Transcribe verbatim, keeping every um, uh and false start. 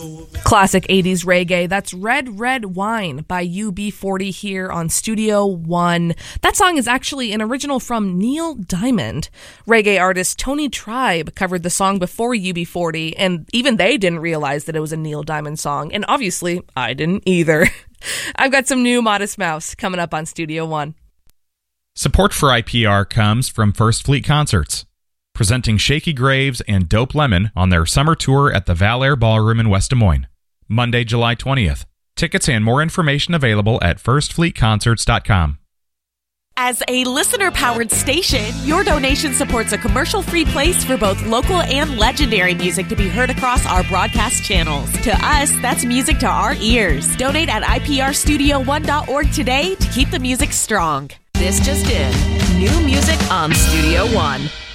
Classic eighties reggae. That's Red Red Wine by U B forty here on Studio One. That song is actually an original from Neil Diamond. Reggae artist Tony Tribe covered the song before U B forty, and even they didn't realize that it was a Neil Diamond song, and obviously I didn't either. I've got some new Modest Mouse coming up on Studio One. Support for I P R comes from First Fleet Concerts, presenting Shaky Graves and Dope Lemon on their summer tour at the Val Air Ballroom in West Des Moines, Monday, July twentieth. Tickets and more information available at first fleet concerts dot com. As a listener-powered station, your donation supports a commercial-free place for both local and legendary music to be heard across our broadcast channels. To us, that's music to our ears. Donate at I P R studio one dot org today to keep the music strong. This just in. New music on Studio One.